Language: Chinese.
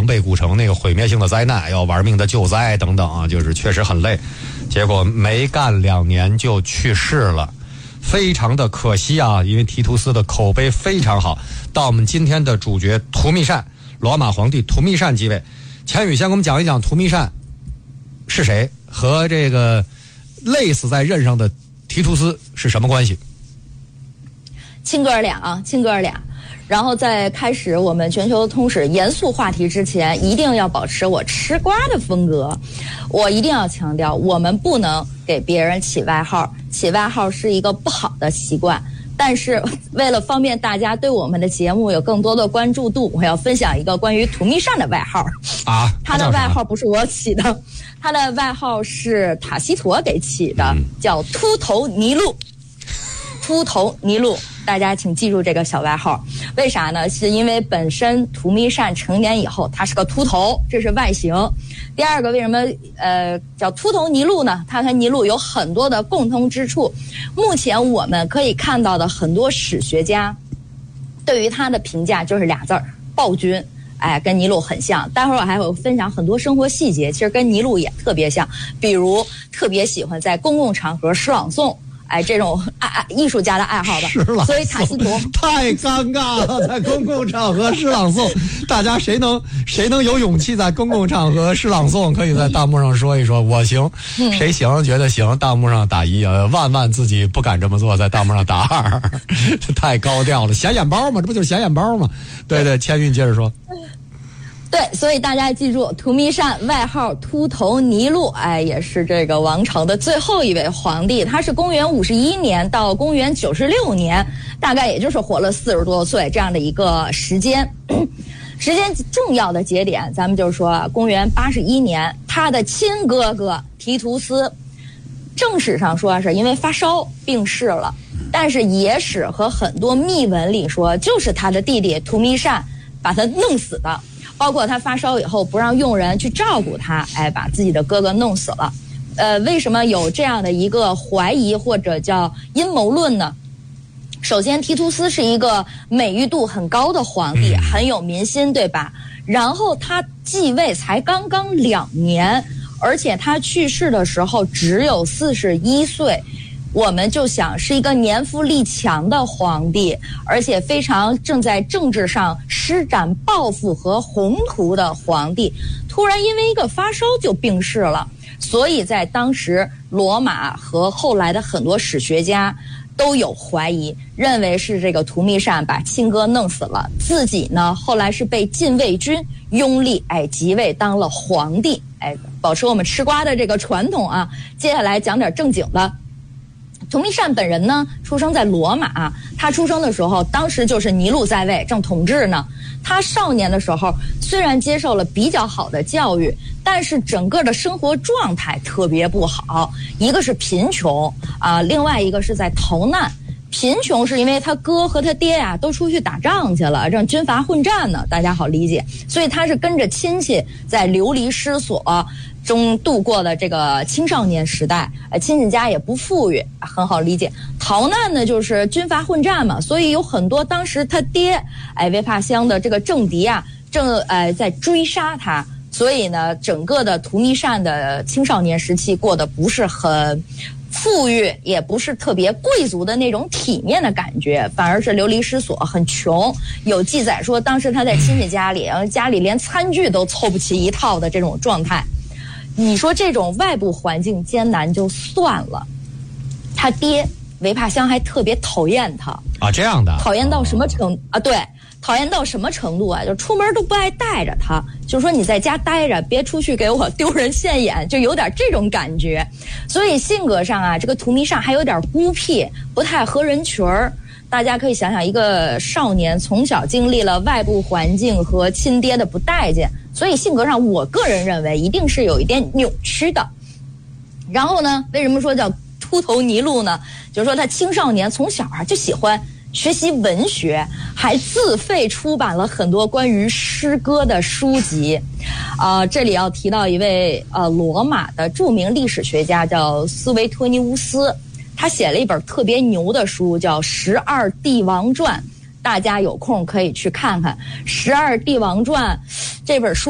庞贝古城那个毁灭性的灾难，要玩命的救灾等等啊，就是确实很累。结果没干2年就去世了，非常的可惜啊，因为提图斯的口碑非常好。到我们今天的主角图密善，罗马皇帝图密善继位。千羽先给我们讲一讲图密善是谁，和这个累死在任上的提图斯是什么关系？ 亲哥俩。然后在开始我们全球通史严肃话题之前，一定要保持我吃瓜的风格。我一定要强调，我们不能给别人起外号，起外号是一个不好的习惯。但是为了方便大家对我们的节目有更多的关注度，我要分享一个关于图密善的外号啊。 他的外号不是我起的，他的外号是塔西佗给起的，叫秃头尼禄。秃头尼禄，大家请记住这个小外号。为啥呢？是因为本身图密善成年以后他是个秃头，这是外形。第二个，为什么叫秃头尼禄呢？他和尼禄有很多的共通之处。目前我们可以看到的很多史学家对于他的评价就是俩字儿：暴君。跟尼禄很像。待会儿我还会分享很多生活细节，其实跟尼禄也特别像。比如特别喜欢在公共场合诗朗诵。这种艺术家的爱好的，所以塔西佗太尴尬了，在公共场合诗朗诵，大家谁能有勇气在公共场合诗朗诵？可以在弹幕上说一说，我行，谁行觉得行，弹幕上打1，万自己不敢这么做，在弹幕上打2，这太高调了，显眼包嘛，这不就是显眼包吗？对，千运接着说。 对，所以大家记住，图密善外号秃头尼禄，也是这个王朝的最后一位皇帝。他是公元51年到公元96年，大概也就是活了40多岁这样的一个时间。时间重要的节点，咱们就是说，公元81年，他的亲哥哥提图斯，正史上说是因为发烧病逝了，但是野史和很多秘闻里说，就是他的弟弟图密善把他弄死的。包括他发烧以后不让佣人去照顾他，把自己的哥哥弄死了。为什么有这样的一个怀疑或者叫阴谋论呢？首先，提图斯是一个美誉度很高的皇帝，很有民心，对吧？然后他继位才刚刚2年，而且他去世的时候只有41岁。我们就想是一个年富力强的皇帝，而且非常正在政治上施展抱负和宏图的皇帝，突然因为一个发烧就病逝了。所以在当时罗马和后来的很多史学家都有怀疑，认为是这个图密善把亲哥弄死了，自己呢后来是被禁卫军拥立，即位当了皇帝。保持我们吃瓜的这个传统啊。接下来讲点正经的。图密善本人呢，出生在罗马。他出生的时候，当时就是尼禄在位，正统治呢。他少年的时候，虽然接受了比较好的教育，但是整个的生活状态特别不好。一个是贫穷另外一个是在逃难。贫穷是因为他哥和他爹都出去打仗去了，正军阀混战呢，大家好理解。所以他是跟着亲戚在流离失所中度过的这个青少年时代，亲戚家也不富裕，很好理解。逃难呢，就是军阀混战嘛，所以有很多当时他爹维帕乡的这个政敌正在追杀他，所以呢，整个的图密善的青少年时期过得不是很富裕，也不是特别贵族的那种体面的感觉，反而是流离失所，很穷。有记载说，当时他在亲戚家里，家里连餐具都凑不齐一套的这种状态。你说这种外部环境艰难就算了，他爹维帕乡还特别讨厌他这样的， 讨厌到什么程度对，讨厌到什么程度就出门都不爱带着他，就说你在家待着，别出去给我丢人现眼，就有点这种感觉。所以性格上这个图密善还有点孤僻，不太合人群儿。大家可以想想，一个少年从小经历了外部环境和亲爹的不待见，所以性格上我个人认为一定是有一点扭曲的。然后呢，为什么说叫秃头尼禄呢？就是说他青少年从小就喜欢学习文学，还自费出版了很多关于诗歌的书籍。这里要提到一位罗马的著名历史学家叫斯维托尼乌斯，他写了一本特别牛的书叫《12帝王传》，大家有空可以去看看《12帝王传》这本书。